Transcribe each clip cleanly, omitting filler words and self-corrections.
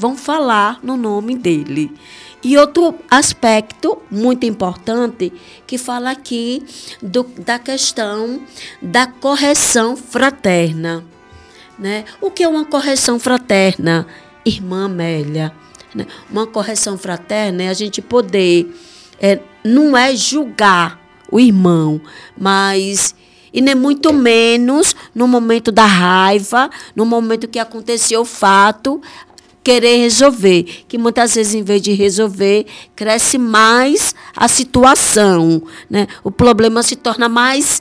vão falar no nome dele. E outro aspecto muito importante que fala aqui da questão da correção fraterna. Né? O que é uma correção fraterna, irmã Amélia? Né? Uma correção fraterna é a gente poder, não é julgar o irmão, mas, e nem muito menos no momento da raiva, no momento que aconteceu o fato, querer resolver, que muitas vezes, em vez de resolver, cresce mais a situação, né? O problema se torna mais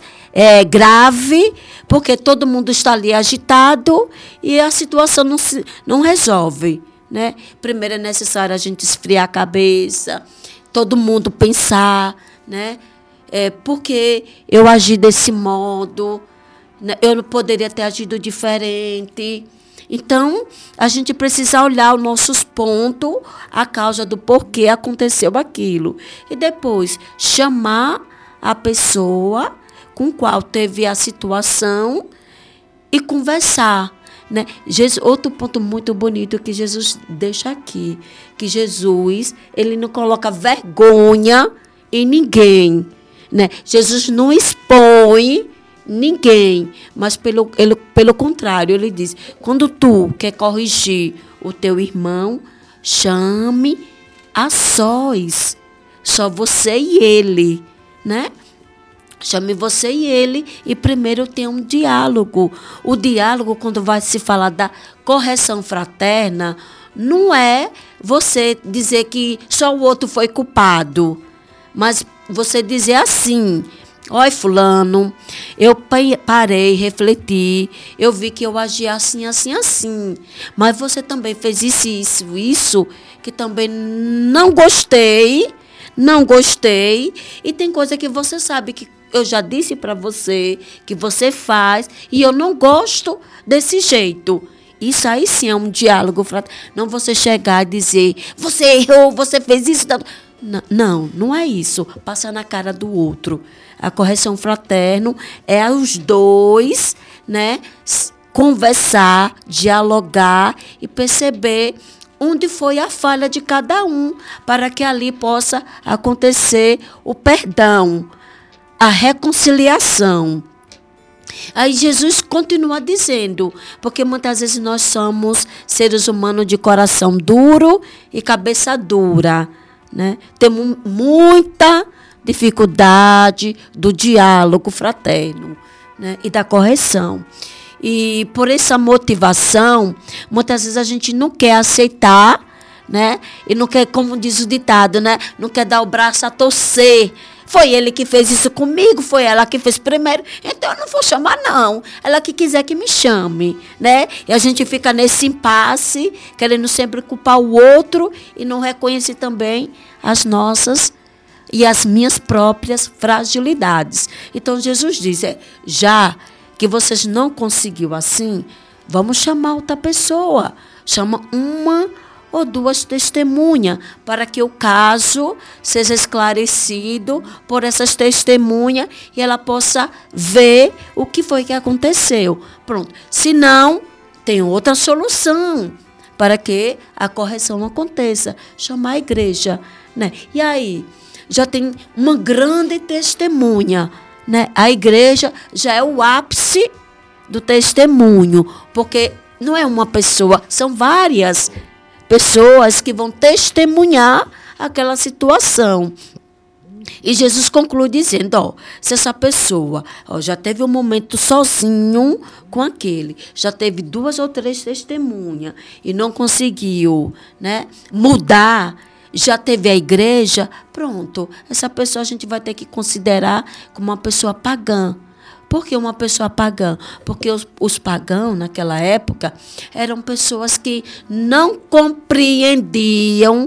grave, porque todo mundo está ali agitado e a situação não resolve, né? Primeiro é necessário a gente esfriar a cabeça, todo mundo pensar, né? Por que eu agi desse modo? Né? Eu não poderia ter agido diferente. Então, a gente precisa olhar os nossos pontos, a causa do porquê aconteceu aquilo. E depois, chamar a pessoa com qual teve a situação e conversar. Né? Outro ponto muito bonito que Jesus deixa aqui, que Jesus, ele não coloca vergonha em ninguém. Né? Jesus não expõe ninguém, mas pelo contrário, ele diz, quando tu quer corrigir o teu irmão, chame a sós, só você e ele, né? Chame você e ele e primeiro tem um diálogo. O diálogo, quando vai se falar da correção fraterna, não é você dizer que só o outro foi culpado, mas você dizer assim, olha, fulano, eu parei, refleti, eu vi que eu agi assim, assim, assim. Mas você também fez isso, que também não gostei. E tem coisa que você sabe que eu já disse para você, que você faz, e eu não gosto desse jeito. Isso aí sim é um diálogo fraterno. Não você chegar e dizer, você errou, você fez isso. Não é isso. Passar na cara do outro. A correção fraterna é os dois, né, conversar, dialogar e perceber onde foi a falha de cada um, para que ali possa acontecer o perdão, a reconciliação. Aí Jesus continua dizendo, porque muitas vezes nós somos seres humanos de coração duro e cabeça dura, né? Temos muita dificuldade do diálogo fraterno, né? E da correção. E por essa motivação, muitas vezes a gente não quer aceitar, né? E não quer, como diz o ditado, né? Não quer dar o braço a torcer. Foi ele que fez isso comigo, foi ela que fez primeiro, então eu não vou chamar, não. Ela que quiser que me chame, né? E a gente fica nesse impasse, querendo sempre culpar o outro e não reconhecer também as nossas e as minhas próprias fragilidades. Então Jesus diz, já que vocês não conseguiram assim, vamos chamar outra pessoa. Chama uma ou duas testemunhas, para que o caso seja esclarecido por essas testemunhas e ela possa ver o que foi que aconteceu. Pronto. Se não, tem outra solução para que a correção aconteça. Chamar a igreja, né? E aí, já tem uma grande testemunha, né? A igreja já é o ápice do testemunho, porque não é uma pessoa, são várias pessoas que vão testemunhar aquela situação. E Jesus conclui dizendo, se essa pessoa já teve um momento sozinho com aquele, já teve 2 ou 3 testemunhas e não conseguiu, né, mudar, já teve a igreja, pronto, essa pessoa a gente vai ter que considerar como uma pessoa pagã. Por que uma pessoa pagã? Porque os pagãos, naquela época, eram pessoas que não compreendiam,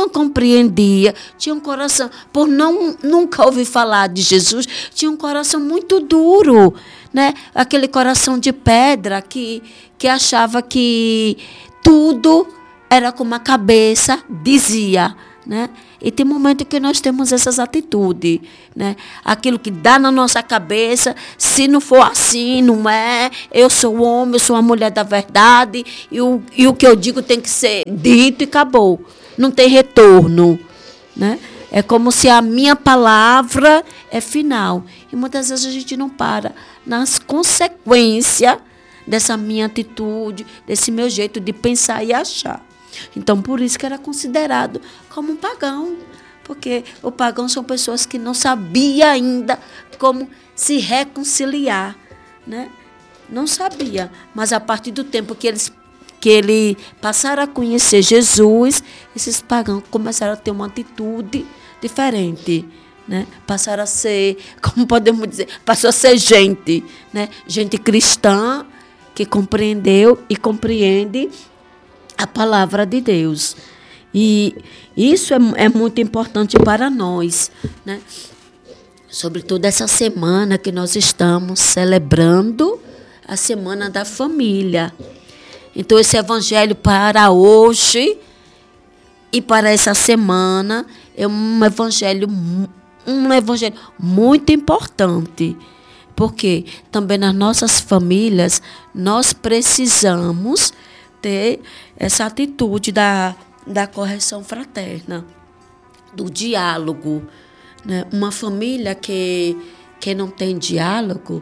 tinham um coração, por nunca ouvir falar de Jesus, tinha um coração muito duro, né? Aquele coração de pedra que achava que tudo era como a cabeça dizia, né? E tem momento que nós temos essas atitudes, né? Aquilo que dá na nossa cabeça, se não for assim, não é. Eu sou homem, eu sou uma mulher da verdade, e o que eu digo tem que ser dito e acabou. Não tem retorno, né? É como se a minha palavra é final. E muitas vezes a gente não para nas consequências dessa minha atitude, desse meu jeito de pensar e achar. Então, por isso que era considerado como um pagão. Porque o pagão são pessoas que não sabiam ainda como se reconciliar, né? Não sabia. Mas a partir do tempo que ele passaram a conhecer Jesus, esses pagãos começaram a ter uma atitude diferente, né? Passaram a ser, como podemos dizer, passou a ser gente, né? Gente cristã que compreendeu e compreende a palavra de Deus. E isso é muito importante para nós, né? Sobretudo essa semana que nós estamos celebrando a Semana da Família. Então, esse evangelho para hoje e para essa semana é um evangelho muito importante. Porque também nas nossas famílias nós precisamos ter essa atitude da correção fraterna, do diálogo, né? Uma família que não tem diálogo,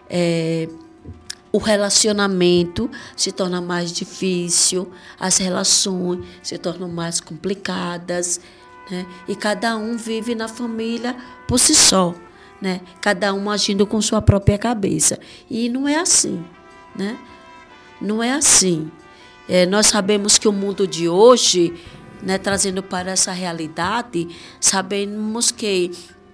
o relacionamento se torna mais difícil, as relações se tornam mais complicadas, né? E cada um vive na família por si só, né? Cada um agindo com sua própria cabeça. E não é assim, né? Não é assim. Nós sabemos que o mundo de hoje, né, trazendo para essa realidade, sabemos que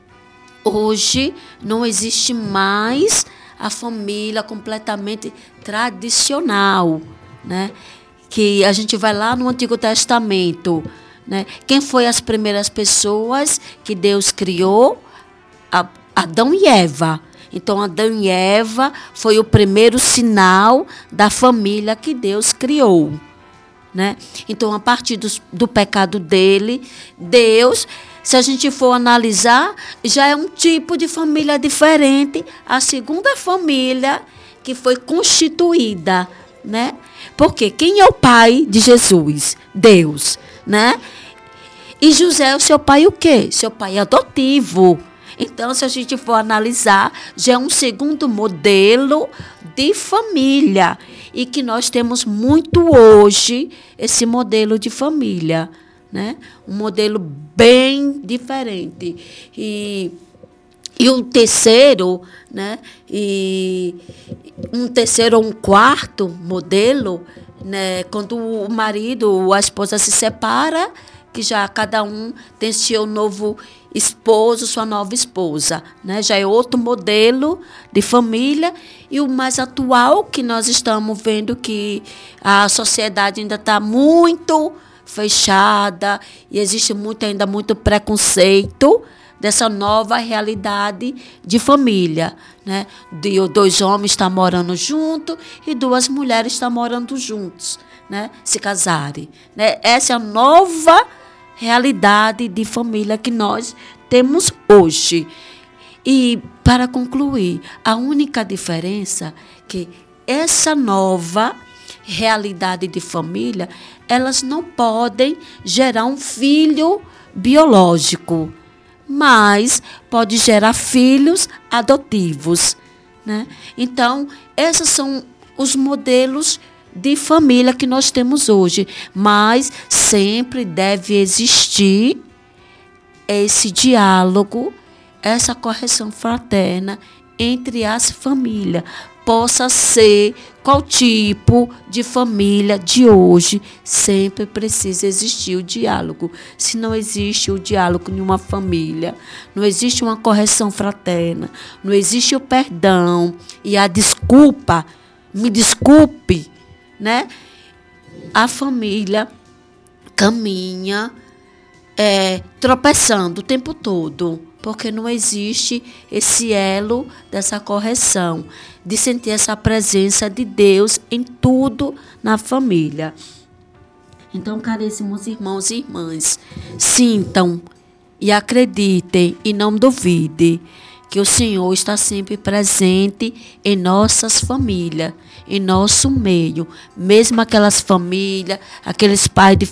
hoje não existe mais a família completamente tradicional, né? Que a gente vai lá no Antigo Testamento, né? Quem foi as primeiras pessoas que Deus criou? Adão e Eva. Então, Adão e Eva foi o primeiro sinal da família que Deus criou, né? Então, a partir do pecado dele, Deus, se a gente for analisar, já é um tipo de família diferente, a segunda família que foi constituída, né? Porque quem é o pai de Jesus? Deus, né? E José é o seu pai o quê? Seu pai adotivo. Então, se a gente for analisar, já é um segundo modelo de família. E que nós temos muito hoje esse modelo de família, né? Um modelo bem diferente. E o terceiro, né? E um terceiro ou um quarto modelo, né? Quando o marido ou a esposa se separa, que já cada um tem seu novo esposo, sua nova esposa, né? Já é outro modelo de família. E o mais atual, que nós estamos vendo que a sociedade ainda está muito fechada e existe ainda muito preconceito dessa nova realidade de família, né? De 2 homens estão morando juntos e 2 mulheres estão morando juntos, né? Se casarem, né? Essa é a nova realidade de família que nós temos hoje. E, para concluir, a única diferença é que essa nova realidade de família, elas não podem gerar um filho biológico, mas pode gerar filhos adotivos, né? Então, esses são os modelos de família que nós temos hoje, mas sempre deve existir esse diálogo, essa correção fraterna entre as famílias. Possa ser qual tipo de família de hoje, sempre precisa existir o diálogo. Se não existe o diálogo em uma família, não existe uma correção fraterna, não existe o perdão e a desculpa, me desculpe, né? A família caminha tropeçando o tempo todo, porque não existe esse elo dessa correção, de sentir essa presença de Deus em tudo na família. Então, caríssimos irmãos e irmãs, sintam e acreditem e não duvidem que o Senhor está sempre presente em nossas famílias, em nosso meio. Mesmo aquelas famílias, aqueles pais de